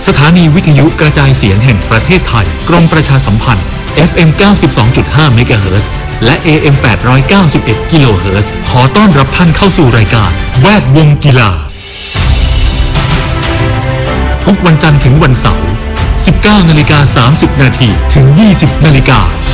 สถานีวิทยุกระจายเสียงแห่งประเทศไทยกรมประชาสัมพันธ์ FM 92.5 เมกะเฮิรตซ์และ AM 891 กิโลเฮิรตซ์ขอต้อนรับท่านเข้าสู่รายการแวดวงกีฬาทุกวันจันทร์ถึงวันเสาร์ 19:30 น.ถึง 20:00 น.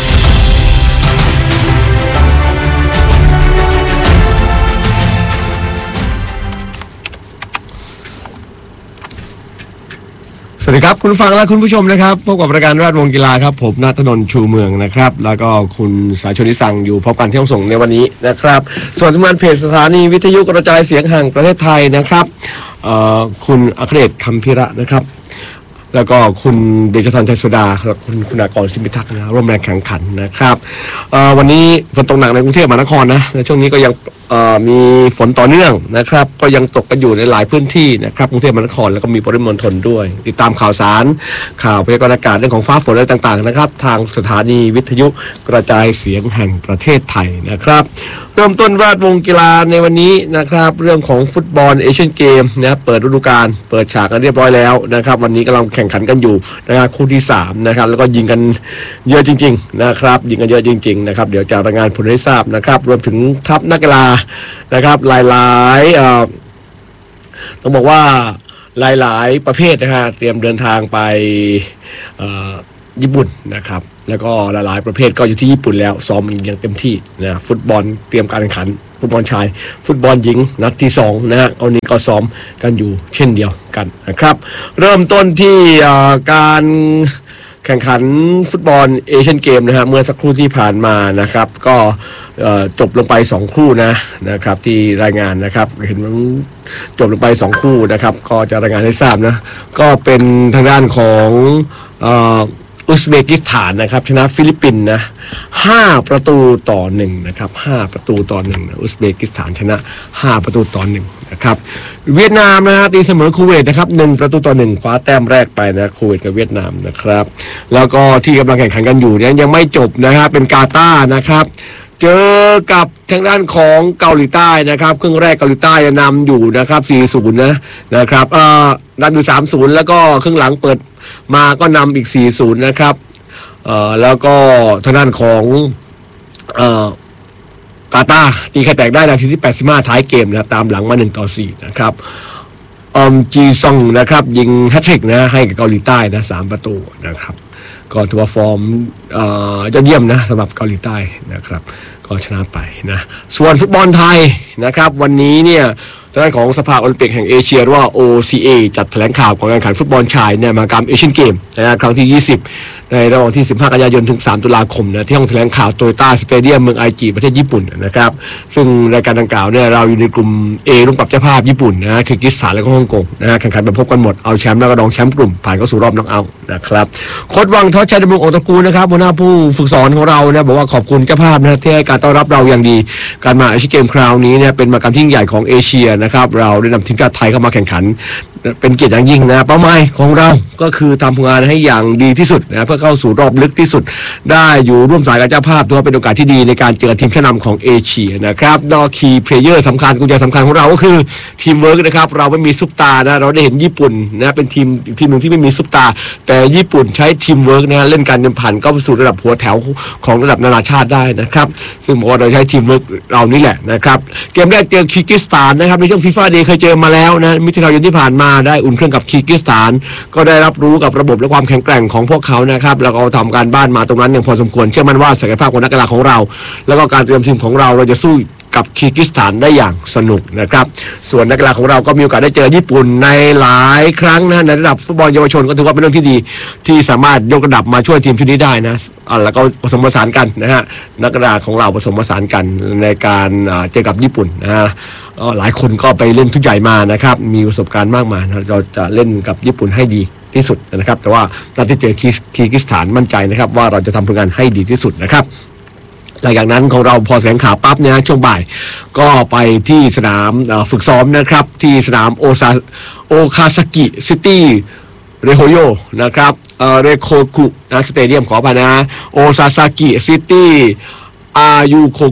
สวัสดีครับคุณฟังและคุณผู้ชมนะครับพบกับรายการแวดวงกีฬาครับผมณัฐนนท์ชูเมืองนะครับแล้วก็คุณสายชนิสั่งอยู่พบกันที่ห้องส่งในวันนี้นะครับส่วนทีมงานเพจสถานีวิทยุกระจายเสียงแห่งประเทศไทยนะครับคุณอัครเดช คำพิระนะครับแล้วก็คุณเดชธร ชัยโสดาและคุณากร สิมพิทักษ์นะร่วมแรงแข่งขันนะครับวันนี้ฝนตกหนักในกรุงเทพมหานครนะในช่วงนี้ก็ยังมีฝนต่อเนื่องนะครับก็ยังตกกันอยู่ในหลายพื้นที่นะครับกรุงเทพมหานครแล้วก็มีปริมณฑลด้วยติดตามข่าวสารข่าวพยากรณ์อากาศเรื่องของฟ้าฝนอะไรต่างๆนะครับทางสถานีวิทยุกระจายเสียงแห่งประเทศไทยนะครับเริ่มต้นแวดวงกีฬาในวันนี้นะครับเรื่องของฟุตบอลเอเชียนเกมนะเปิดฤดูกาลเปิดฉากกันเรียบร้อยแล้วนะครับวันนี้กำลังแข่งขันกันอยู่นะครับคู่ที่3นะครับแล้วก็ยิงกันเยอะจริงๆนะครับยิงกันเยอะจริงๆนะครับเดี๋ยวจะรายงานผลให้ทราบนะครับรวมถึงทัพนักกีฬานะครับหลายๆต้องบอกว่าหลายๆประเภทนะฮะเตรียมเดินทางไปญี่ปุ่นนะครับแล้วก็หลายๆประเภทก็อยู่ที่ญี่ปุ่นแล้วซ้อมอย่างเต็มที่นะฟุตบอลเตรียมการแข่งขันฟุตบอลชายฟุตบอลหญิงนัดที่2นะฮะวันนี้ก็ซ้อมกันอยู่เช่นเดียวกันนะครับเริ่มต้นที่การแข่งขันฟุตบอลเอเชียนเกมนะฮะเมื่อสักครู่ที่ผ่านมานะครับก็จบลงไป2คู่นะครับที่รายงานนะครับเห็นมันจบลงไป2คู่นะครับก็จะรายงานให้ทราบนะก็เป็นทางด้านของอุซเบกิสถานนะครับชนะฟิลิปปินส์นะ5-1นะครับ5-1นะอุซเบกิสถานชนะ5-1นะครับเวียดนามนะฮะตีเสมอคูเวตนะครับ1-1คว้าแต้มแรกไปนะคูเวตกับเวียดนามนะครับแล้วก็ที่กำลังแข่งขันกันอยู่เนี่ยยังไม่จบนะครับเป็นกาตาร์นะครับเจอกับทางด้านของเกาหลีใต้นะครับครึ่งแรกเกาหลีใต้นำอยู่นะครับ4-0นะครับนำอยู่3-0แล้วก็ครึ่งหลังเปิดมาก็นำอีก4-0นะครับแล้วก็ทางด้านของกาตาร์ตีไข่แตกได้นาทีที่85ท้ายเกมนะตามหลังมา1-4นะครับจีซองนะครับยิงแฮตทริกนะให้กับเกาหลีใต้นะ3ประตูนะครับก็ถือว่าฟอร์มยอดเยี่ยมนะสำหรับเกาหลีใต้นะครับก็ชนะไปนะส่วนฟุตบอลไทยนะครับวันนี้เนี่ยทางด้านของสภาโอลิมปิกแห่งเอเชียหรือว่า OCA จัดแถลงข่าวของการแข่งขันฟุตบอลชายในมหกรรมเอเชียนเกมนะครั้งที่20ในระหว่างที่15กันยายนถึง3ตุลาคมนะที่ห้องแถลงข่าวโตโยต้าสเตเดียมเมืองไอจิประเทศญี่ปุ่นนะครับซึ่งรายการดังกล่าวเนี่ยเราอยู่ในกลุ่ม A ร่วมกับเจ้าภาพญี่ปุ่นนะคือกิสถานและก็ฮ่องกงนะแข่งขันแบบพบกันหมดเอาแชมป์แล้วก็รองแชมป์กลุ่มผ่านเข้าสู่รอบน็อกเอาท์นะครับโค้ชวังทวัชชัยดำรงออกตระกูลนะครับหัวหน้าผู้ฝึกสอนของเราเนี่ยบอกว่าขอบคุณเจ้าภาพนะที่ให้การต้อนรับเราอย่างดีการมาเอเชียนเกมคราวนี้เนี่ยเป็นมหกรรมที่ยิ่งใหญ่ของเอเชียนะครับเราได้นำทีมชาติไทยเข้ามาแข่งขันเป็นเกียรติอย่างยิ่งนะเป้าหมายของเราก็คือทำงานให้อย่างดีที่สุดนะเพื่อเข้าสู่รอบลึกที่สุดได้อยู่ร่วมสายกับเจ้าภาพถือว่าเป็นโอกาสที่ดีในการเจอทีมชั้นนำของเอเชียนะครับดอคีเพลเยอร์สำคัญกุญแจสำคัญของเราก็คือทีมเวิร์กนะครับเราไม่มีซุปตานะเราได้เห็นญี่ปุ่นนะเป็นทีมหนึ่งที่ไม่มีซุปตาแต่ญี่ปุ่นใช้ทีมเวิร์กนะเล่นการจนผ่านเข้าสู่ระดับหัวแถวของระดับนานาชาติได้นะครับซึ่งบอกว่าเราใช้ทีมเวิร์กเรานี่แหละนะครับเกมแรกเจอคีร์กิสถานนะครับในช่วงฟีฟ่าเดย์เคยเจอมาแล้วนะมิถุนายนที่ผ่านมาได้อุ่นเครื่องกับคีร์กิสถานก็ได้รับรู้กับระบบและความแข็งแกร่งของพวกเขานะครับแล้วก็ทำการบ้านมาตรงนั้นอย่างพอสมควรเชื่อมั่นว่าศักยภาพของนักกีฬาของเราแล้วก็การเตรียมทีมของเราจะสู้กับคีร์กิสถานได้อย่างสนุกนะครับส่วนนักกีฬาของเราก็มีโอกาสได้เจอญี่ปุ่นในหลายครั้งนะในระดับฟุตบอลเยาวชนก็ถือว่าเป็นเรื่องที่ดีที่สามารถยกระดับมาช่วยทีมชุดนี้ได้นะแล้วก็ผสมผสานกันนะฮะนักกีฬาของเราผสมผสานกันในการเจอกับญี่ปุ่นนะฮะหลายคนก็ไปเล่นทุกใหญ่มานะครับมีประสบการณ์มากมายนะเราจะเล่นกับญี่ปุ่นให้ดีที่สุดนะครับแต่ว่านัดที่เจอคีร์กิสถานมั่นใจนะครับว่าเราจะทำผลงานให้ดีที่สุดนะครับหลังจากนั้นของเราพอแถลงข่าวปั๊บเนี่ยช่วงบ่ายก็ไปที่สนามฝึกซ้อมนะครับที่สนามโอคาซากิซิตี้เรโฮโยนะครับเรโคกุนะสเตเดียมขออภัยนะโอซาซากิซิตี้อายุโคกุ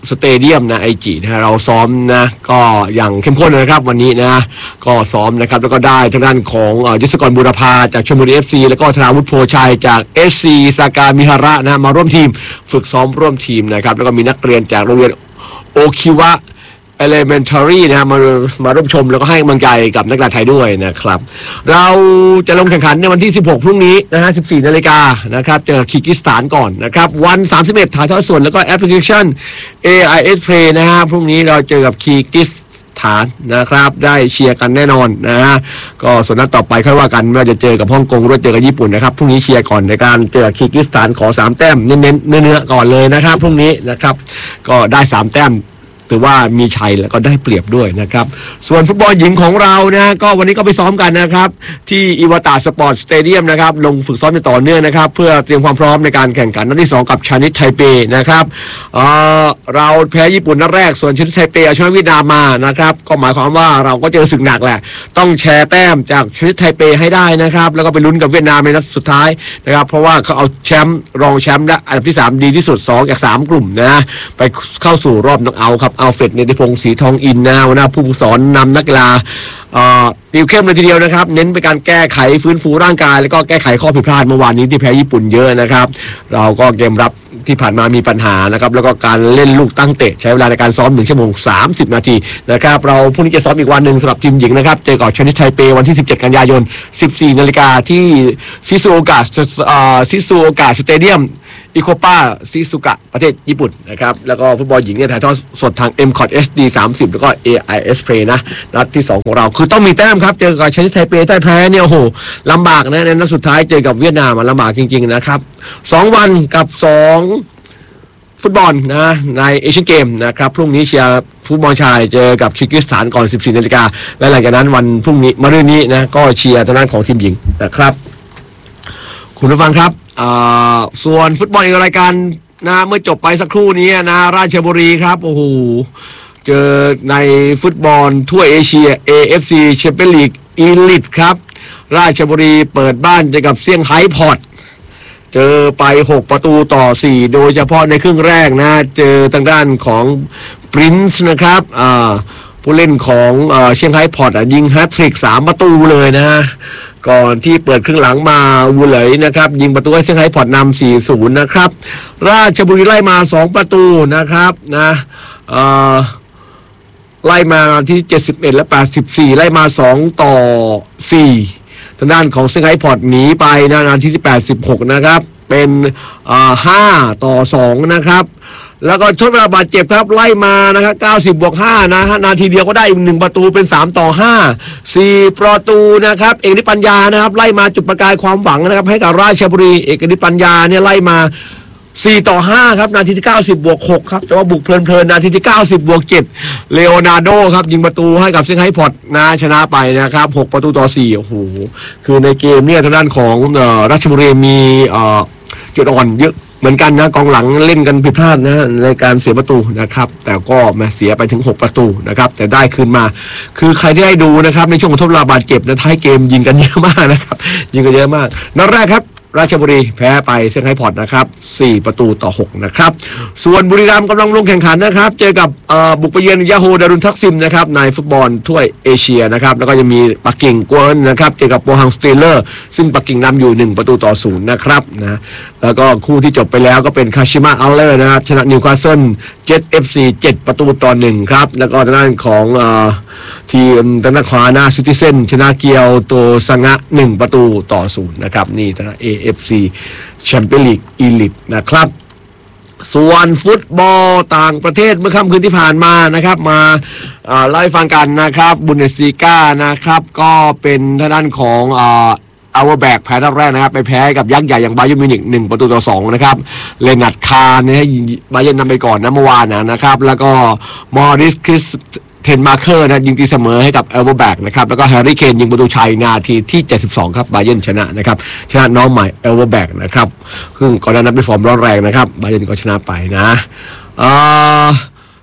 สเตเดียมนะไอจีนะเราซ้อมนะก็อย่างเข้มข้นนะครับวันนี้นะก็ซ้อมนะครับแล้วก็ได้ทางด้านของยศกรบุรพาจากชลบุรี FC แล้วก็ธนาวุฒิโพชัยจาก SC ซากามิฮาระนะมาร่วมทีมฝึกซ้อมร่วมทีมนะครับแล้วก็มีนักเรียนจากโรงเรียนโอคิวะElementary นะมาร่วมชมแล้วก็ให้กำลังใจกับนักกีฬาไทยด้วยนะครับเราจะลงแข่งขันในวันที่16พรุ่งนี้นะฮะ 14 นาฬิกานะครับเจอคีร์กิสถานก่อนนะครับวัน31ถ่ายทอดสดแล้วก็แอปพลิเคชัน AIS Play นะฮะพรุ่งนี้เราเจอกับคีร์กิสถานนะครับได้เชียร์กันแน่นอนนะฮะก็ส่วนนัดต่อไปค่อยว่ากันว่าจะเจอกับฮ่องกงหรือเจอกับญี่ปุ่นนะครับพรุ่งนี้เชียร์ก่อนในการเจอคีร์กิสถานขอ3แต้มเน้นๆเนื้อก่อนเลยนะครับพรุ่งนี้นะครับก็ได้3แต้มถือว่ามีชัยแล้วก็ได้เปรียบด้วยนะครับส่วนฟุตบอลหญิงของเรานะก็วันนี้ก็ไปซ้อมกันนะครับที่อิวาตาสปอร์ตสเตเดียมนะครับลงฝึกซ้อมอย่างต่อเนื่องนะครับเพื่อเตรียมความพร้อมในการแข่งขันนัดที่2กับชานิตไทเปนะครับเราแพ้ญี่ปุ่นนัดแรกส่วนชานิตไทเปเอาชนะเวียดนามมานะครับก็หมายความว่าเราก็เจอศึกหนักแหละต้องแชร์แต้มจากชานิตไทเปให้ได้นะครับแล้วก็ไปลุ้นกับเวียดนามในนัดสุดท้ายนะครับเพราะว่าเขาเอาแชมป์รองแชมป์และอันดับที่3ดีที่สุด2จาก3กลุ่มนะไปเข้าสู่รอบน็อกเอาท์ครับอัลเฟรดเนติพงศ์ศรีทองอินนะหัวหน้าผู้ฝึกสอนนำนักกีฬาติวเข้มเลยทีเดียวนะครับเน้นไปการแก้ไขฟื้นฟูร่างกายแล้วก็แก้ไขข้อผิดพลาดเมื่อวานนี้ที่แพ้ญี่ปุ่นเยอะนะครับเราก็เกมรับที่ผ่านมามีปัญหานะครับแล้วก็การเล่นลูกตั้งเตะใช้เวลาในการซ้อม1 ชั่วโมง 30 นาทีนะครับเราพรุ่งนี้จะซ้อมอีกวันหนึ่งสำหรับทีมหญิงนะครับเจอกับชานิตไทเปวันที่17 กันยายน 14 นาฬิกาที่ซิซูโอกะสเตเดียมอิโคปาซิซุกะประเทศญี่ปุ่นนะครับแล้วก็ฟุตบอลหญิงเนี่ยถ่ายทอดสดทาง MCOT HD 30แล้วก็ AIS Play นะนัดที่2ของเราคือต้องมีแต้มครับเจอกับชานิตไทเปใต้แพ้เนี่ยโอ้โหลำบากนะในนัดสุดท้ายเจอกับเวียดนามลำบากจริงๆนะครับ2วันกับ2ฟุตบอลนะในเอเชียนเกมนะครับพรุ่งนี้เชียร์ฟุตบอลชายเจอกับคีร์กิสถานก่อน 14 นาฬิกาและหลังจากนั้นวันพรุ่งนี้มะรืนนี้นะก็เชียร์ทางด้านของทีมหญิงนะครับคุณผู้ฟังครับส่วนฟุตบอลอีกรายการนะเมื่อจบไปสักครู่นี้นะราชบุรีครับโอ้โหเจอในฟุตบอลทั่วเอเชีย AFC Champions League Elite ครับราชบุรีเปิดบ้านเจอกับเซี่ยงไฮ้พอร์ตเจอไป6-4โดยเฉพาะในครึ่งแรกนะเจอทางด้านของปรินซ์นะครับผู้เล่นของเซี่ยงไฮ้พอร์ตยิงแฮตทริก3 ประตูเลยนะก่อนที่เปิดครึ่งหลังมาวูเหลยนะครับยิงประตูให้เซี่ยงไฮ้พอร์ตนำ 4-0 นะครับราชบุรีไล่มา2 ประตูนะครับนะไล่มาที่71และ84ไล่มา2-4ทางด้านของเซี่ยงไฮ้พอร์ตหนีไปนาทีที่86นะครับเป็น5-2นะครับแล้วก็ทดเวลาบาดเจ็บครับไล่มานะครับ90+5นะฮะนาทีเดียวก็ได้อีก1 ประตูเป็น3-5 4 ประตูนะครับเอกนิปัญญานะครับไล่มาจุดประกายความหวังนะครับให้กับราชบุรีเอกนิปัญญาเนี่ยไล่มา4-5ครับนาทีที่90+6ครับแต่ว่าบุกเพลินๆนาทีที่90+7เลโอนาร์โดครับยิงประตูให้กับเซี่ยงไฮ้พอร์ตนะชนะไปนะครับ6-4โอ้โหคือในเกมเนี่ยทางด้านของราชบุรีมีจุดอ่อนเยอะเหมือนกันนะกองหลังเล่นกันผิดพลาดนะในการเสียประตูนะครับแต่ก็มาเสียไปถึง6 ประตูนะครับแต่ได้คืนมาคือใครที่ได้ดูนะครับในช่วงของทดเวลาบาดเจ็บและท้ายเกมยิงกันเยอะมากนะครับยิงกันเยอะมากนัดแรกครับราชบุรีแพ้ไปเซี่ยงไฮ้พอร์ตนะครับ4-6นะครับส่วนบุรีรัมย์กำลังลงแข่งขันนะครับเจอกับบุกไปเยือนยาโฮดารุนทักซิมนะครับในฟุตบอลถ้วยเอเชียนะครับแล้วก็จะมีปักกิ่งกวนนะครับเจอกับโปฮังสตีเลอร์ซึ่งปักกิ่งนำอยู่1-0นะครับนะแล้วก็คู่ที่จบไปแล้วก็เป็นคาชิมะอัลเลอร์นะครับชนะนิวคาสเซิลเจ็ต FC 7-1ครับแล้วก็ทางด้านของทีมทางด้านขวาหน้าซิติเซนชนะเกียวโตซังะ1-0นะครับนี่ทางด้าน AFC Champions League Elite นะครับส่วนฟุตบอลต่างประเทศเมื่อค่ำคืนที่ผ่านมานะครับมาเล่าให้ฟังกันนะครับบุนเดสลีกานะครับก็เป็นทางด้านของเอาเวอร์แบกแพ้นัดแรกนะครับไปแพ้กับยักษ์ใหญ่อย่างบาเยิร์นมิวนิก1-2นะครับเลนัดคาร์เนี่ยให้บาเยิร์นนำไปก่อนนะเมื่อวานนะครับแล้วก็มอริสคริสเทนมาร์เคอร์นะยิงตีเสมอให้กับเอลเวอร์แบกนะครับแล้วก็แฮร์รี่เคนยิงประตูชัยนาทีที่72ครับบาเยิร์นชนะนะครับชนะน้องใหม่เอลเวอร์แบกนะครับซึ่งก่อนหน้านั้นเป็นฟอร์มร้อนแรงนะครับบาเยิร์นก็ชนะไปนะ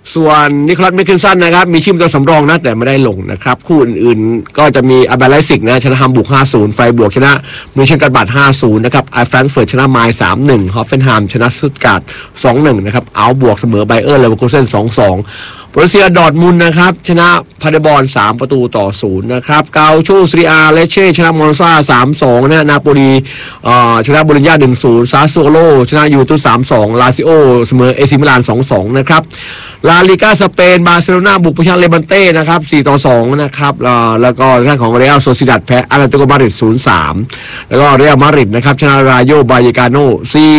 ส่วนนิโคลัส เมคคินสันนะครับมีชื่อตัวสำรองนะแต่ไม่ได้ลงนะครับคู่อื่นๆก็จะมีอาเบลไลซิกนะชนะฮัมบูร์ก 5-0 ไฟบวกชนะมิวเชนการ์บัต 5-0 นะครับไอแฟรงก์เฟิร์ตชนะไมล์ 3-1 ฮอฟเฟนไฮม์ชนะสตุตการ์ด 2-1 นะครับอัลบวกเสมอไบเออร์เลเวอร์คูเซ่น 2-2 โบรุสเซียดอร์ทมุนด์นะครับชนะพาเดบอล 3-0 นะครับเกาโชซีเรียเลเช่ชนะมอนซา 3-2 นะนาโปลีชนะโบโลญญา 1-0 ซาสโซโลชนะยูเวนตุส 3-2 ลาซิโอเสมอเอซิมิลาน 2-2 นะครับลาลิก้าสเปนบาร์เซโลนาบุกไปชนะเลบันเต้นะครับ 4-2 นะครับแล้วก็ทางของเรอัลโซซิดัดแพ้อาร์เตโกมาดริด 0-3 แล้วก็เรอัลมาดริดนะครับชนะราโยบายกาโน่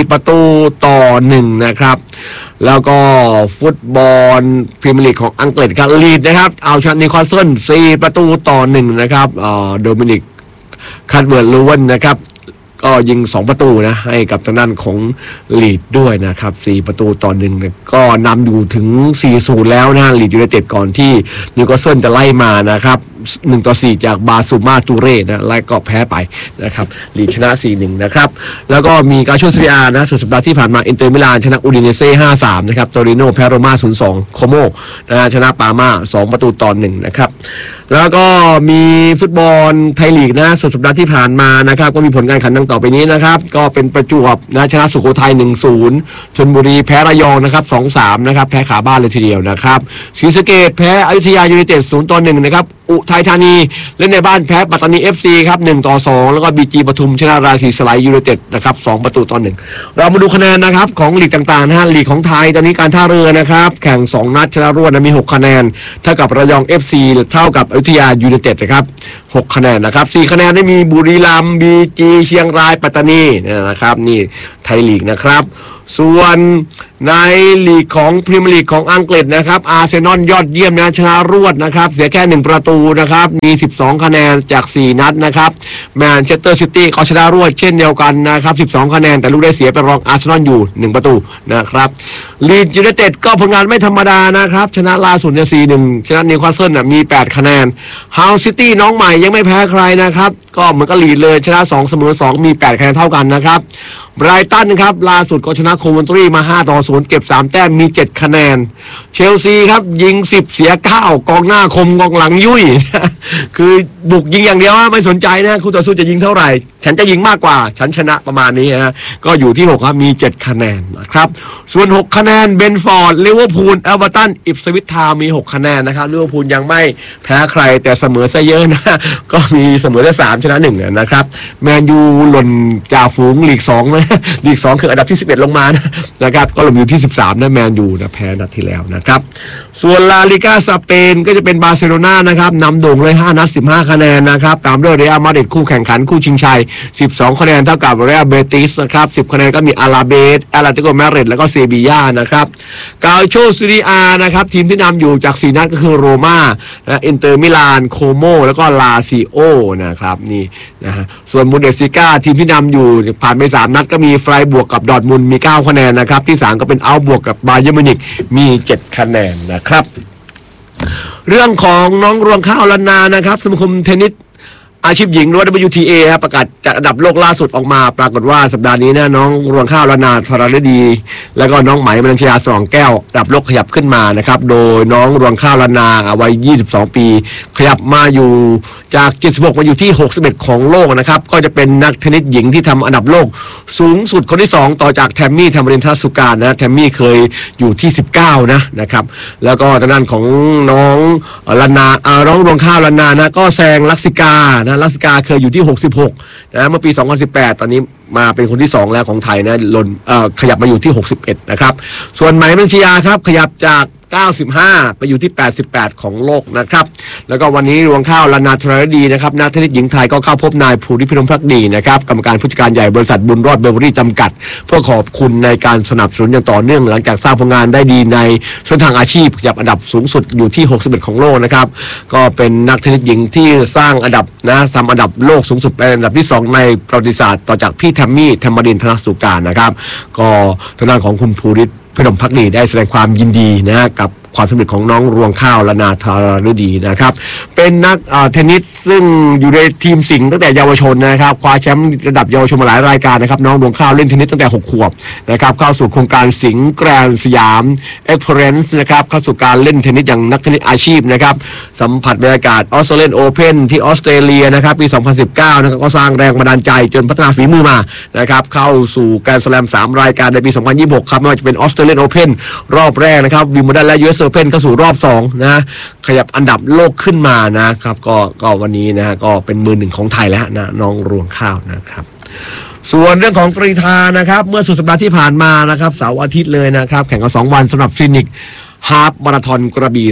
4-1 นะครับแล้วก็ฟุตบอลพรีเมียร์ลีกของอังกฤษครับลีดนะครับเอาชนะนิวคาสเซิล4-1 นะครับโดมินิกคัตเวิร์ดลูเวนนะครับก็ยิง2ประตูนะให้กับทางด้านของลีดด้วยนะครับ4-1ก็นำอยู่ถึง 4-0 แล้วนะลีดยูไนเต็ดก่อนที่นิวคาสเซิลจะไล่มานะครับ1-4 จากบาซูมาตูเร่นะไล่ก็แพ้ไปนะครับลีดชนะ 4-1 นะครับแล้วก็มีกาโชซีเรียนะสุดสัปดาห์ที่ผ่านมาอินเตอร์มิลานชนะอูดิเนเซ่ 5-3 นะครับโตริโนแพ้โรม่า 0-2 โคโมนะชนะปาม่า2-1 นะครับแล้วก็มีฟุตบอลไทยลีกนะสุดสัปดาห์ที่ผ่านมานะครับก็มีผลการแข่งขันดังต่อไปนี้นะครับก็เป็นประจวบนะชนะสุโขทัย 1-0 ชลบุรีแพ้ระยองนะครับ 2-3 นะครับแพ้ขาบ้านเลยทีเดียวนะครับศรีสะเกษแพ้อยุธยายูไนเต็ด 0-1 นะครับอุทัยธานีเล่นในบ้านแพ้ปัตตานี FC ครับ 1-2 แล้วก็บีจีปทุมชนะราศีสไลยูไนเต็ดนะครับ2-1เรามาดูคะแนนนะครับของลีกต่างๆนะฮะลีกของไทยตอนนี้การท่าเรือนะครับแข่ง2นัดชนะรวดนะมี6คะแนนเท่ากับระยอง FC เท่ากับอยุธยายูไนเต็ดนะครับ6คะแนนนะครับ4คะแนนได้มีบุรีรัมย์บีจีเชียงรายปัตตานีนะครับนี่ไทยลีกนะครับส่วนในลีกของพรีเมียร์ลีกของอังกฤษนะครับอาร์เซนอลยอดเยี่ยมนะชนะรวดนะครับเสียแค่1ประตูนะครับมี12คะแนนจาก4นัดนะครับแมนเชสเตอร์ซิตี้ก็ชนะรวดเช่นเดียวกันนะครับ12คะแนนแต่ลูกได้เสียไปรองอาร์เซนอลอยู่1ประตูนะครับลีดยูไนเต็ดก็ผลงานไม่ธรรมดานะครับชนะล่าสุดเนี่ย 4-1 ชนะนิวคาสเซิลมี8คะแนนฮาวซิตี้น้องใหม่ยังไม่แพ้ใครนะครับก็เหมือนกับลีดเลยชนะ2เสมอ2มี8คะแนนเท่ากันนะครับไบรตันครับล่าสุดก็ชนะโคเวนทรีมา 5-0 เก็บ3แต้มมี7คะแนนเชลซีครับยิง10เสีย9กองหน้าคมกองหลังยุ่ย คือบุกยิงอย่างเดียวไม่สนใจนะคู่ต่อสู้จะยิงเท่าไหร่ฉันจะยิงมากกว่าฉันชนะประมาณนี้นะก็อยู่ที่6ครับมี7คะแนนนะครับส่วน6คะแนนเบนฟอร์ดลิเวอร์พูลเอเวอร์ตันอิปสวิชทาวน์มี6คะแนนนะครับลิเวอร์พูลยังไม่แพ้ใครแต่เสมอซะเยอะนะก็มีเสมอได้3ชนะ1นะครับแมนยูหล่นจ่าฝูงลีก2นะลีก2คืออันดับที่11ลงมานะครับก็หล่นอยู่ที่13นะแมนยูนะแพ้นัดที่แล้วนะครับส่วนลาลิก้าสเปนก็จะเป็นบาร์เซโลนานะครับนำโด่งเลย5นัด15คะแนนนะครับตามด้วยเรอัลมาดริดคู่แข่งขันคู่ชิงชัย12คะแนนเท่ากับเรอัลเบติสนะครับ10คะแนนก็มีอาราเบสอาราติโกมาดริดแล้วก็เซบีย่านะครับกาโชซีเรียนะครับทีมที่นำอยู่จาก4นัดก็คือโรม่าอินเตอร์มิลานโคโมแล้วก็ลาซิโอนะครับนี่นะฮะส่วนบุนเดสลิก้าทีมที่นำอยู่ผ่านไป3นัดก็มีไฟบวกกับดอร์ทมุนด์มี9คะแนนนะครับที่3ก็เป็นอัลบวกกับบาเยิร์นมิวนิกมี7คะแนนนะครับเรื่องของน้องรวงข้าวลันนานะครับสมาคมเทนนิสอาชีพหญิงหรือว่า WTA ครับประกาศจัดอันดับโลกล่าสุดออกมาปรากฏว่าสัปดาห์นี้นะน้องรวงข้าวลันนาธรฤดีแล้วก็น้องไหมมนัญชยาสองแก้วอันดับโลกขยับขึ้นมานะครับโดยน้องรวงข้าวลันนาวัย22ปีขยับมาอยู่จาก76มาอยู่ที่61ของโลกนะครับก็จะเป็นนักเทนนิสหญิงที่ทำอันดับโลกสูงสุดคนที่2ต่อจากแทมมี่ ธรรมรินทรสุการนะแทมมี่เคยอยู่ที่19นะครับแล้วก็ทางด้านของน้องลันนาน้องรวงข้าวลันนานะก็แซงลักษิกาลักษิกาเคยอยู่ที่66นะเมื่อปี2018ตอนนี้มาเป็นคนที่2แล้วของไทยนะขยับมาอยู่ที่61นะครับส่วนไหมมนัญชยาครับขยับจาก95ไปอยู่ที่88ของโลกนะครับแล้วก็วันนี้รวงข้าวลันนาธรฤดีนะครับนักเทนนิสหญิงไทยก็เข้าพบนายภูริพิรมภักดีนะครับกรรมการผู้จัดการใหญ่บริษัทบุญรอดเบเวอรี่จำกัดเพื่อขอบคุณในการสนับสนุนอย่างต่อเนื่องหลังจากสร้างผลงานได้ดีในเส้นทางอาชีพขยับอันดับสูงสุดอยู่ที่61ของโลกนะครับก็เป็นนักเทนนิสหญิงที่สร้างอันดับนะทำอันดับโลกสูงสุดเป็นอันดับที่2ในประวัติศาสตร์ต่อจากพี่แทมมี่ ธรรมรินทรสุการนะครับก็ทางด้านของคุณภูริพนมภักดีได้แสดงความยินดีนะกับความสำเร็จของน้องรวงข้าวและนาธารฤดีนะครับเป็นนักเทนนิสซึ่งอยู่ในทีมสิงห์ตั้งแต่เยาวชนนะครับคว้าแชมป์ระดับเยาวชนมาหลายรายการนะครับน้องรวงข้าวเล่นเทนนิสตั้งแต่6 ขวบนะครับเข้าสู่โครงการสิงห์แกรนด์สยามเอ็กซ์เพรสนะครับเข้าสู่การเล่นเทนนิสอย่างนักเทนนิสอาชีพนะครับสัมผัสบรรยากาศออสเตรเลียนโอเพ่นที่ออสเตรเลียนะครับปี 2019 นะครับก็สร้างแรงบันดาลใจจนพัฒนาฝีมือมานะครับเข้าสู่แกรนด์สแลม3 รายการในปี 2026 ครับไม่ว่าจะเป็นออสเตรเลียนโอเพ่นรอบแรกนะครับวิมเบิลดันและ US Open เข้าสู่รอบ2นะขยับอันดับโลกขึ้นมานะครับก็วันนี้นะฮะก็เป็นมือ1ของไทยแล้วนะน้องรวงข้าวนะครับส่วนเรื่องของกรีฑานะครับเมื่อสุดสัปดาห์ที่ผ่านมานะครับเสาร์อาทิตย์เลยนะครับแข่งกัน2 วันสำหรับฟินิกฮาล์ฟมาราธอนกระบี่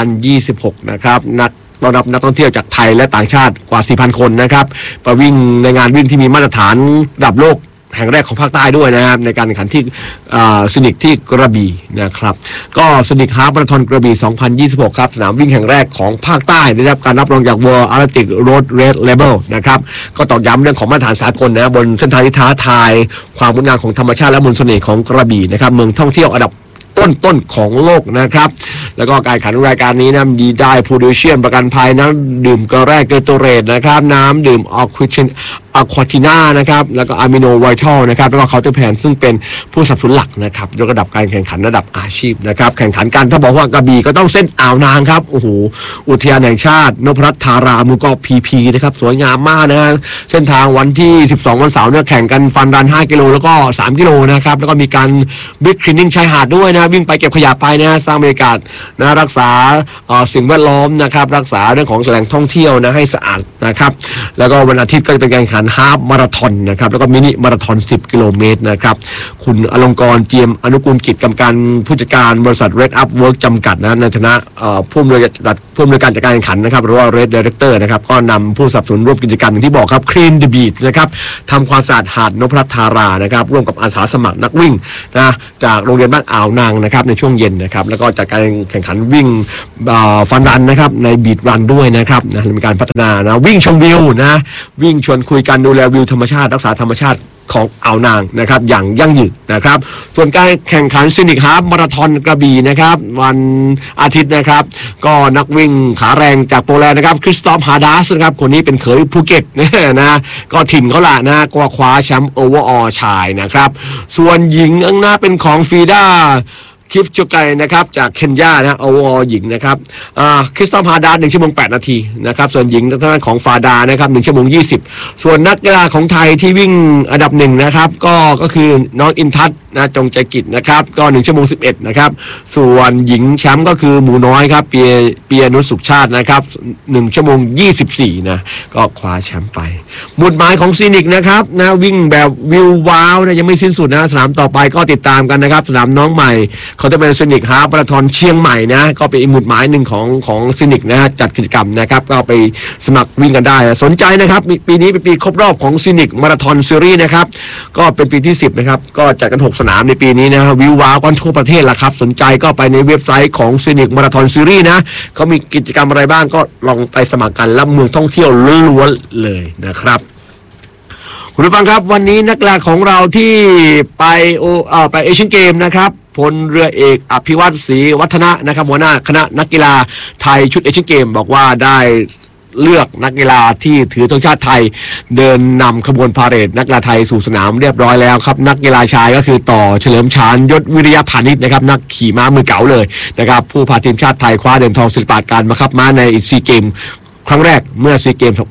2026 นะครับต้อนรับนักท่องเที่ยวจากไทยและต่างชาติกว่า 4,000 คนนะครับไปวิ่งในงานวิ่งที่มีมาตรฐานระดับโลกแห่งแรกของภาคใต้ด้วยนะครับในการแข่งขันที่ซินิกที่กระบี่นะครับก็ซินิกฮาล์ฟมาราธอนกระบี่ 2026 ครับสนามวิ่งแห่งแรกของภาคใต้ได้รับการรับรองจาก World Athletics Road Race Label นะครับก็ตอกย้ำเรื่องของมาตรฐานสากลนะบนเส้นทางที่ท้าทายความงดงามของธรรมชาติและมนต์เสน่ห์ของกระบี่นะครับเมืองท่องเที่ยวอันดับต้นของโลกนะครับแล้วก็การแข่งขันรายการนี้นะมีได้โพลิเชียมประกันภัยน้ำดื่มกระแร่เกอร์โตเรตนะครับน้ำดื่มอควาติน่านะครับแล้วก็อะมิโนไวทัลนะครับแล้วก็เคาน์เตอร์แพนซึ่งเป็นผู้สนับสนุนหลักนะครับยกระดับการแข่งขันระดับอาชีพนะครับแข่งขันกันถ้าบอกว่ากระบี่ก็ต้องเส้นอ่าวนางครับโอ้โหอุทยานแห่งชาตินพรัตน์ธาราหมู่เกาะพีนะครับสวยงามมากนะฮะเส้นทางวันที่12วันเสาร์เนี่ยแข่งกันฟันรัน5 กิโลแล้วก็3 กิโลนะครับแล้วก็มีการบิ๊กคลีนนิ่งชายหาดด้วยนะวิ่งไปเก็บขยะไปนะสร้างบรรยากาศนะรักษาสิ่งแวดล้อมนะครับรักษาเรื่องของแหล่งท่องเที่ยวนะให้สะอาดนะครับแล้วก็วันอาทิตย์ก็จะเป็นการแข่งขันฮาล์ฟมาราธอนนะครับแล้วก็มินิมาราธอน10 กิโลเมตรนะครับคุณอลงกรณ์เจียมอนุกูลกิจกรรมการผู้จัดการบริษัท Red Up Work จำกัดนะในฐานะผู้อำนวยการจัดการแข่งขันนะครับหรือว่า Red Director นะครับก็นำผู้สนับสนุนร่วมกิจกรรมอย่างที่บอกครับ Clean the Beach นะครับทำความสะอาดหาดนพรัตน์ธารานะครับร่วมกับอาสาสมัครนักวิ่งนะจากโรงเรียนบ้านอ่าวนางนะครับในช่วงเย็นนะครับแล้วก็จัดการแข่งขันวิ่งฟันรันนะครับในบีทรันด้วยนะครับนะมีการพัฒนานะวิ่งชมวิวนะวิ่งชวนคุยกันดูแลวิวธรรมชาติรักษาธรรมชาติของอ่าวนางนะครับอย่างยั่งยืนนะครับส่วนการแข่งขันซินิกฮาล์ฟมาราธอนกระบี่นะครับวันอาทิตย์นะครับก็นักวิ่งขาแรงจากโปแลนด์นะครับคริสตอฟฮาดาสนะครับคนนี้เป็นเขยภูเก็ตนะก็ถิ่นเขาละนะก็คว้าแชมป์โอเวอร์ออลชายนะครับส่วนหญิงอังหน้าเป็นของฟีด้าคิฟจูไกนะครับจากเคนยานะโอเวอร์ออลหญิงนะครับคริสตอฟฮาดา1 ชั่วโมง 8 นาทีนะครับส่วนหญิงทางด้านของฟาดานะครับ1 ชั่วโมง 20ส่วนนักกีฬาของไทยที่วิ่งอันดับ1นะครับก็คือน้องอินทัศน์นะจงใจกิจนะครับก็1 ชั่วโมง 11นะครับส่วนหญิงแชมป์ก็คือหมูน้อยครับเปียนุชสุขชาตินะครับ1 ชั่วโมง 24นะก็คว้าแชมป์ไปหมุดหมายของซีนิกนะครับนะวิ่งแบบวิวว้าวนะยังไม่สิ้นสุดนะสนามต่อไปก็ติดตามกันนะครับสนามน้องใหม่เขาจะเป็นซินิกฮาล์ฟมาราธอนเชียงใหม่นะก็เป็นอีกหมุดหมายหนึ่งของซินิกนะจัดกิจกรรมนะครับก็ไปสมัครวิ่งกันได้สนใจนะครับปีนี้เป็นปีครบรอบของซินิกมาราธอนซีรีส์นะครับก็เป็นปีที่10นะครับก็จัดกัน6 สนามในปีนี้นะวิวว้าวกันทั่วประเทศละครับสนใจก็ไปในเว็บไซต์ของซินิกมาราธอนซีรีส์นะเขามีกิจกรรมอะไรบ้างก็ลองไปสมัครกันแล้วเมืองท่องเที่ยวล้วนๆเลยนะครับคุณผู้ฟังครับวันนี้นักกีฬาของเราที่ไปเอเชียนเกมนะครับพลเรือเอกอภิวัตรศรีวัฒนะนะครับหัวหน้าคณะนักกีฬาไทยชุดเอเชียนเกมบอกว่าได้เลือกนักกีฬาที่ถือธงชาติไทยเดินนำขบวนพาเหรดนักกีฬาไทยสู่สนามเรียบร้อยแล้วครับนักกีฬาชายก็คือต่อเฉลิมชาญยศวิริยพานิชนะครับนักขี่ม้ามือเก๋าเลยนะครับผู้พาทีมชาติไทยคว้าเหรียญทองศิลปะการบังคับม้าในซีเกมครั้งแรกเมื่อซีเกม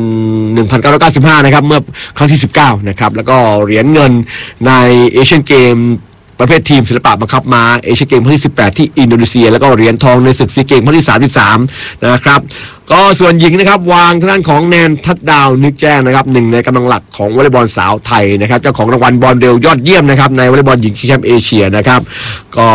1995นะครับเมื่อครั้งที่19นะครับแล้วก็เหรียญเงินในเอเชียนเกมประเภททีมศิลปะบังคับม้าเอเชียนเกมครั้งที่18ที่อินโดนีเซียแล้วก็เหรียญทองในศึกซีเกมครั้งที่33นะครับก็ส่วนหญิงนะครับวางทางด้านของแนนทัดดาวนึกแจ้งนะครับหนึ่งในกำลังหลักของวอลเลย์บอลสาวไทยนะครับเจ้าของรางวัลบอลเร็วยอดเยี่ยมนะครับในวอลเลย์บอลหญิงชิงแชมป์เอเชียนะครับก็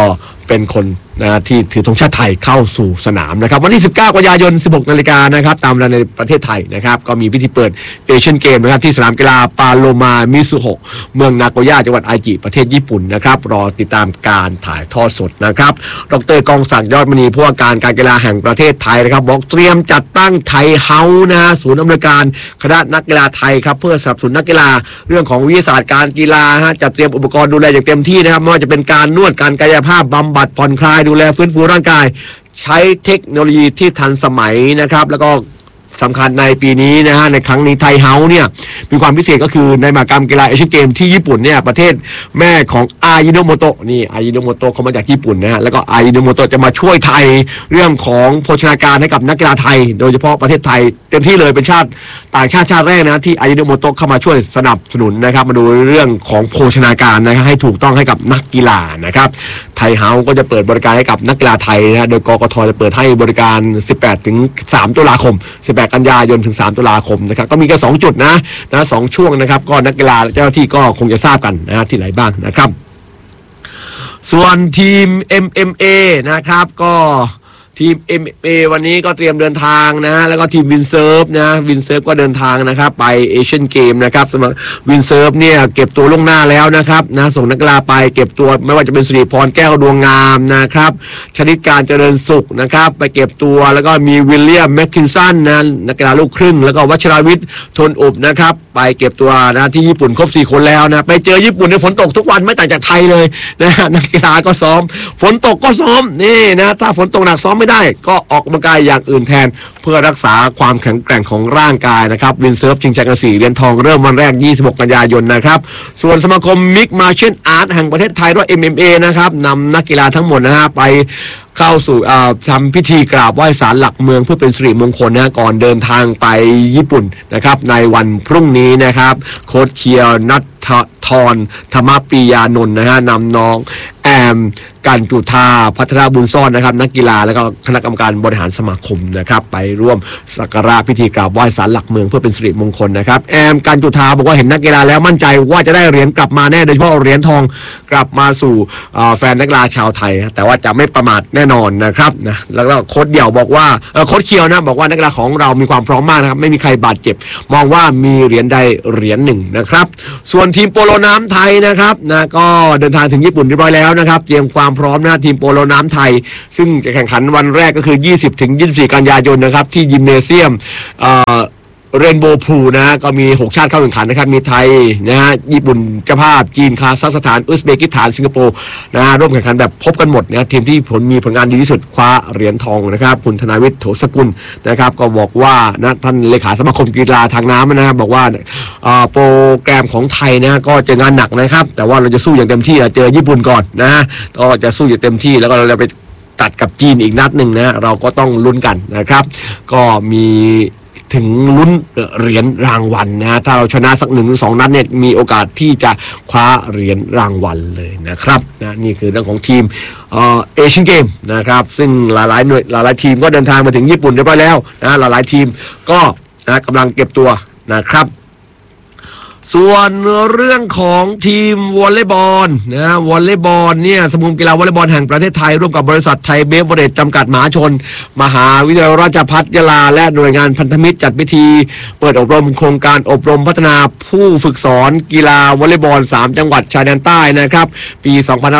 เป็นคนนะที่ถือธงชาติไทยเข้าสู่สนามนะครับวันที่19กันยายน 16 นาฬิกานะครับตามเวลาในประเทศไทยนะครับก็มีพิธีเปิดเอเชียนเกมนะครับที่สนามกีฬาปาโลมามิซุโฮะเมืองนาโกย่าจังหวัดไอจิประเทศญี่ปุ่นนะครับรอติดตามการถ่ายทอดสดนะครับดร.กองศักดิ์ยอดมณีผู้ว่าการการกีฬาแห่งประเทศไทยนะครับบอกเตรียมจัดตั้งไทยเฮาส์นะศูนย์อำนวยการคณะนักกีฬาไทยครับเพื่อสนับสนุนนักกีฬาเรื่องของวิทยาศาสตร์การกีฬาจัดเตรียมอุปกรณ์ดูแลอย่างเต็มที่นะครับไม่ว่าจะเป็นการนวดการกายภาพบำบัดผ่อนคลายดูแลฟื้นฟูร่างกายใช้เทคโนโลยีที่ทันสมัยนะครับแล้วก็สำคัญในปีนี้นะฮะในครั้งนี้ไทยเฮาส์เนี่ยมีความพิเศษก็คือในมหกรรมกีฬาเอเชียนเกมที่ญี่ปุ่นเนี่ยประเทศแม่ของอายิโนโมโตะนี่อายิโนโมโตะเขามาจากญี่ปุ่นนะฮะแล้วก็อายิโนโมโตะจะมาช่วยไทยเรื่องของโภชนาการให้กับนักกีฬาไทยโดยเฉพาะประเทศไทยเต็มที่เลยเป็นชาติต่างชาติแรกนะที่อายิโนโมโตะเข้ามาช่วยสนับสนุนนะครับมาดูเรื่องของโภชนาการนะครับให้ถูกต้องให้กับนักกีฬานะครับไทยเฮาส์ก็จะเปิดบริการให้กับนักกีฬาไทยนะโดยกกท.จะเปิดให้บริการ18 ถึง 3 ตุลาคม18 กันยายนถึง3 ตุลาคมนะครับก็มีแค่2จุดนะ2ช่วงนะครับก็นักกีฬาเจ้าหน้าที่ก็คงจะทราบกันนะที่ไหนบ้างนะครับส่วนทีม MMA นะครับก็ทีม MMA วันนี้ก็เตรียมเดินทางนะแล้วก็ทีมวินเซิร์ฟนะวินเซิร์ฟก็เดินทางนะครับไปเอเชียนเกมนะครับสำหรับวินเซิร์ฟเนี่ยเก็บตัวล่วงหน้าแล้วนะครับนะส่งนักกีฬาไปเก็บตัวไม่ว่าจะเป็นสิริพรแก้วดวงงามนะครับชนิดการเจริญสุขนะครับไปเก็บตัวแล้วก็มีวิลเลียมแมคคินสันนะนักกีฬาลูกครึ่งแล้วก็วัชราวิทย์ทนอุบนะครับไปเก็บตัวนะที่ญี่ปุ่นครบ4 คนแล้วนะไปเจอญี่ปุ่นในฝนตกทุกวันไม่ต่างจากไทยเลยนะนักกีฬาก็ซ้อมฝนตกก็ซ้อมนี่นะถ้าฝนตกหนักซ้อมไม่ได้ก็ออกกำลังกายอย่างอื่นแทนเพื่อรักษาความแข็งแกร่งของร่างกายนะครับวินเซิร์ฟชิงแชมป์กัน4 เหรียญทองเริ่มวันแรก26 กันยายนนะครับส่วนสมาคมมิกมาเชียลอาร์ตแห่งประเทศไทยด้วย MMA นะครับนำนักกีฬาทั้งหมดนะฮะไปเข้าสู่ทำพิธีกราบไหว้ศาลหลักเมืองเพื่อเป็นสิริมงคลนะก่อนเดินทางไปญี่ปุ่นนะครับในวันพรุ่งนี้นะครับโค้ชเคียวนัทธรธรรมปิยานนท์นะฮะนำน้องแอมการจุธาพัฒนาบุญซ่อนนะครับนักกีฬาแล้วก็คณะกรรมการบริหารสมาคมนะครับไปร่วมสักการะพิธีกราบไหว้ศาลหลักเมืองเพื่อเป็นสิริมงคลนะครับแอมการจุธาบอกว่าเห็นนักกีฬาแล้วมั่นใจว่าจะได้เหรียญกลับมาแน่โดยเฉพาะเหรียญทองกลับมาสู่แฟนนักกีฬาชาวไทยแต่ว่าจะไม่ประมาทแน่นอนนะครับนะแล้วก็โค้ชเดี่ยวบอกว่าโค้ชเคียวนะบอกว่านักกีฬาของเรามีความพร้อมมากนะครับไม่มีใครบาดเจ็บมองว่ามีเหรียญใดเหรียญหนึ่งนะครับส่วนทีมโปโลน้ำไทยนะครับนะก็เดินทางถึงญี่ปุ่นเรียบร้อยแล้วนะครับเตรียมความพร้อมนะทีมโปโลน้ำไทยซึ่งจะแข่งขันวันแรกก็คือ20 ถึง 24 กันยายนนะครับที่ยิมเนเซียมเรนโบว์พูลนะก็มี6 ชาติเข้าแข่งขันนะครับมีไทยนะฮะญี่ปุ่นเจ้าภาพจีนคาซัคสถานอุซเบกิสถานสิงคโปร์นะฮะร่วมแข่งขันแบบพบกันหมดนะทีมที่มีผลงานดีที่สุดคว้าเหรียญทองนะครับคุณธนาวิทย์โถสกุลนะครับก็บอกว่านะท่านเลขาสมาคมกีฬาทางน้ำนะครับบอกว่าโปรแกรมของไทยนะก็จะงานหนักนะครับแต่ว่าเราจะสู้อย่างเต็มที่เจอญี่ปุ่นก่อนนะก็จะสู้อย่างเต็มที่แล้วก็เราจะไปตัดกับจีนอีกนัดหนึ่งนะเราก็ต้องลุ้นกันนะครับก็มีถึงลุ้นเหรียญรางวัลนะถ้าเราชนะสัก1 หรือ 2 นัดเนี่ยมีโอกาสที่จะคว้าเหรียญรางวัลเลยนะครับนะนี่คือเรื่องของทีมเอเชียนเกมนะครับซึ่งหลายทีมก็เดินทางมาถึงญี่ปุ่นเรียบร้อยแล้วนะหลายทีมก็นะกำลังเก็บตัวนะครับส่วนเรื่องของทีมวอลเลย์บอลนะวอลเลย์บอลเนี่ยสมาคมกีฬาวอลเลย์บอลแห่งประเทศไทยร่วมกับบริษัทไทยเบเวอเรจจำกัดมหาชนมหาวิทยาลัยราชภัฏยะลาและหน่วยงานพันธมิตรจัดพิธีเปิดอบรมโครงการอบรมพัฒนาผู้ฝึกสอนกีฬาวอลเลย์บอล3 จังหวัดชายแดนใต้นะครับปี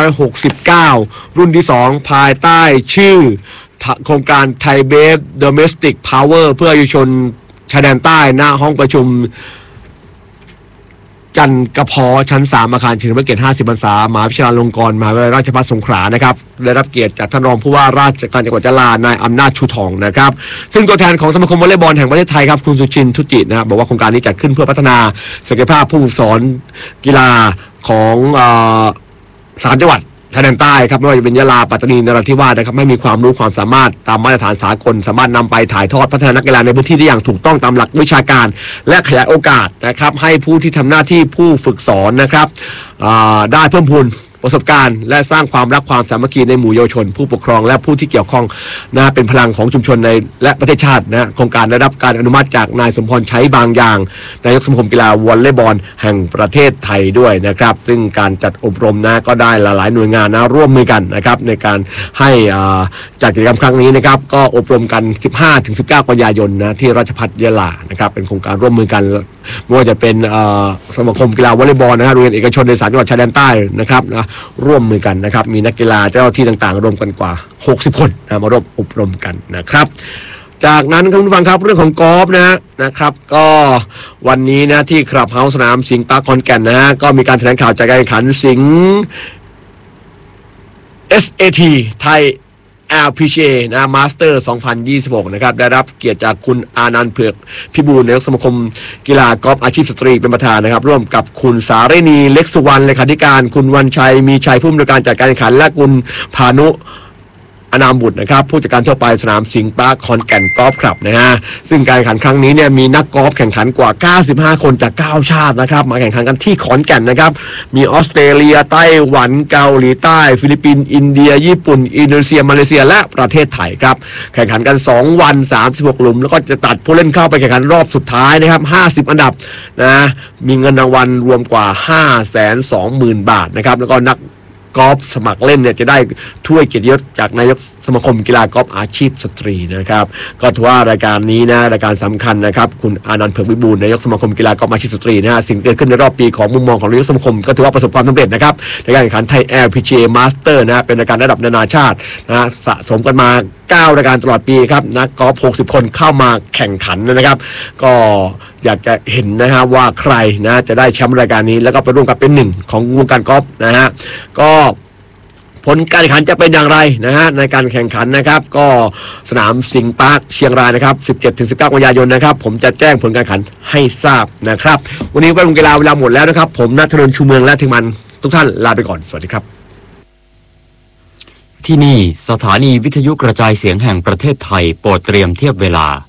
2569 รุ่นที่ 2 ภายใต้ชื่อโครงการไทยเบฟโดเมสติกพาวเวอร์เพื่อเยาวชนชายแดนใต้ณห้องประชุมจันกระพอชั้น3อาคารเฉลิมพระเกียรติ50 พรรษามหาวิทยาลัยลงกรณ์มหาวิทยาลัยราชภัฏสงขลานะครับได้รับเกียรติจากท่านรองผู้ว่าราชการจังหวัดยะลานายอำนาจชูทองนะครับซึ่งตัวแทนของสมาคมวอลเลย์บอลแห่งประเทศไทยครับคุณสุชินทุจินะครับบอกว่าโครงการนี้จัดขึ้นเพื่อพัฒนาศักยภาพผู้ฝึกสอนกีฬาของ3 จังหวัดชายแดนใต้ครับไม่ว่าจะเป็นยะลาปัตตานีนราธิวาสนะครับไม่มีความรู้ความสามารถตามมาตรฐานสากลสามารถนำไปถ่ายทอดพัฒนานักกีฬาในพื้นที่ได้อย่างถูกต้องตามหลักวิชาการและขยายโอกาสนะครับให้ผู้ที่ทำหน้าที่ผู้ฝึกสอนนะครับได้เพิ่มพูนประสบการณ์และสร้างความรักความสามัคคีในหมู่เยาวชนผู้ปกครองและผู้ที่เกี่ยวข้องนะเป็นพลังของชุมชนในและประเทศชาตินะโครงการได้รับการอนุมัติจากนายสมพรใช้บางอย่างนายกสมาคมกีฬาวอลเลย์บอลแห่งประเทศไทยด้วยนะครับซึ่งการจัดอบรมนะก็ได้หลายๆหน่วยงานนะร่วมมือกันนะครับในการให้จัดกิจกรรมครั้งนี้นะครับก็อบรมกัน 15-19 กันยายนนะที่ราชภัฏยะลานะครับเป็นโครงการร่วมมือกันไม่ว่าจะเป็นสมาคมกีฬาวอลเลย์บอลนะฮะโรงเรียนเอกชนใน3จังหวัดชายแดนใต้นะครับนะร่วมมือกันนะครับมีนักกีฬาเจ้าหน้าที่ต่างๆรวมกันกว่า60คนนะมาร่วมอบรมกันนะครับจากนั้นคุณผู้ฟังครับเรื่องของกอล์ฟนะครับก็วันนี้นะที่คลับเฮาส์สนามสิงห์ปาร์คขอนแก่นนะฮะก็มีการแถลงข่าวจากการแข่งขันสิงห์ SAT ไทยLPGA นะมาสเตอร์2026นะครับได้รับเกียรติจากคุณอานันต์เผือกพิบูลนายกสมาคมกีฬากอล์ฟอาชีพสตรีเป็นประธานนะครับร่วมกับคุณสารินีเล็กสุวรรณเลขาธิการคุณวันชัยมีชัยผู้อำนวยการจัดการแข่งขันและคุณพานุอนามบุตรนะครับผู้จัดการทั่วไปสนามสิงห์ปาร์คขอนแก่นกอล์ฟคลับนะฮะซึ่งการแข่งขันครั้งนี้เนี่ยมีนักกอล์ฟแข่งขันกว่า95คนจาก9ชาตินะครับมาแข่งขันกันที่ขอนแก่นนะครับมีออสเตรเลียไต้หวันเกาหลีใต้ฟิลิปปินส์อินเดียญี่ปุ่นอินโดนีเซียมาเลเซียและประเทศไทยครับแข่งขันกัน2วัน36หลุมแล้วก็จะตัดผู้เล่นเข้าไปแข่งขันรอบสุดท้ายนะครับ50อันดับนะมีเงินรางวัลรวมกว่า 520,000 บาทนะครับแล้วก็นักกอล์ฟสมัครเล่นเนี่ยจะได้ถ้วยเกียรติยศจากนายกสมาคมกีฬากอล์ฟอาชีพสตรีนะครับก็ถือว่ารายการนี้นะรายการสำคัญนะครับคุณอานันต์เผือกวิบูลย์นายกสมาคมกีฬากอล์ฟอาชีพสตรีนะฮะสิ่งเกิดขึ้นในรอบปีของมุมมองของนายกสมาคมก็ถือว่าประสบความสำเร็จนะครับในการแข่งขันไทย LPGA Master นะเป็นรายการระดับนานาชาตินะสะสมกันมา9รายการตลอดปีครับนักกอล์ฟ60คนเข้ามาแข่งขันนะครับก็อยากจะเห็นนะฮะว่าใครนะจะได้แชมป์รายการนี้แล้วก็ไปร่วมกับเป็นหนึ่งของวงการกอล์ฟนะฮะก็ผลการแข่งขันจะเป็นอย่างไรนะฮะในการแข่งขันนะครับก็สนามสิงห์ปาร์คเชียงรายนะครับ 17-19 กันยายนนะครับผมจะแจ้งผลการแข่งขันให้ทราบนะครับวันนี้วันกีฬาเวลาหมดแล้วนะครับผมณัฐรนชูเมืองและทีมงานทุกท่านลาไปก่อนสวัสดีครับที่นี่สถานีวิทยุกระจายเสียงแห่งประเทศไทยโปรดเตรียมเทียบเวลา